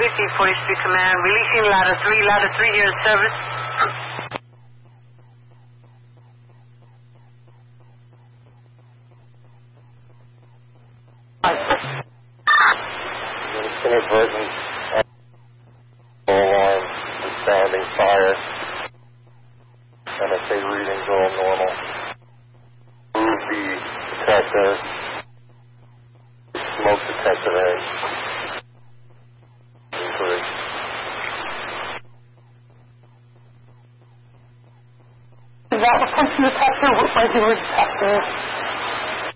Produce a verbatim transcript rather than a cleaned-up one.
fifty, forty-three Command, releasing ladder three, ladder three here in service. Inadvertent alarm and sounding fire. N S A readings are all normal. Move the detector. Smoke detector in. Inquiry. Is that the function detector with regular detector?